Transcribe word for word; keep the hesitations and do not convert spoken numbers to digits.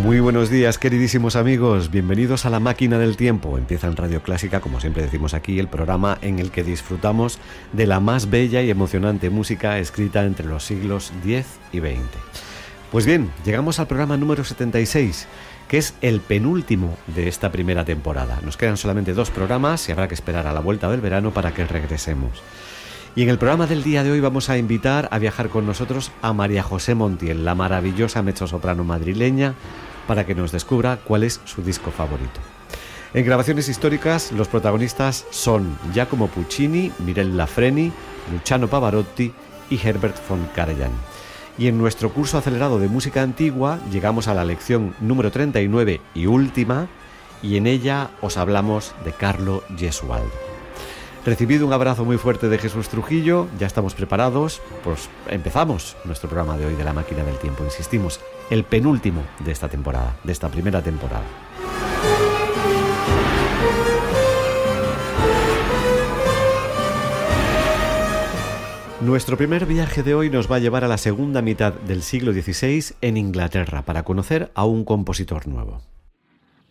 Muy buenos días, queridísimos amigos. Bienvenidos a La Máquina del Tiempo. Empieza en Radio Clásica, como siempre decimos aquí, el programa en el que disfrutamos de la más bella y emocionante música escrita entre los siglos diez y veinte. Pues bien, llegamos al programa número setenta y seis, que es el penúltimo de esta primera temporada. Nos quedan solamente dos programas y habrá que esperar a la vuelta del verano para que regresemos. Y en el programa del día de hoy vamos a invitar a viajar con nosotros a María José Montiel, la maravillosa mezzosoprano madrileña, para que nos descubra cuál es su disco favorito. En Grabaciones Históricas, los protagonistas son Giacomo Puccini, Mireille Lafreni, Luciano Pavarotti y Herbert von Karajan. Y en nuestro curso acelerado de música antigua llegamos a la lección número treinta y nueve y última, y en ella os hablamos de Carlo Gesualdo. Recibido un abrazo muy fuerte de Jesús Trujillo, ya estamos preparados, pues empezamos nuestro programa de hoy de La Máquina del Tiempo. Insistimos, el penúltimo de esta temporada, de esta primera temporada. Nuestro primer viaje de hoy nos va a llevar a la segunda mitad del siglo dieciséis en Inglaterra para conocer a un compositor nuevo.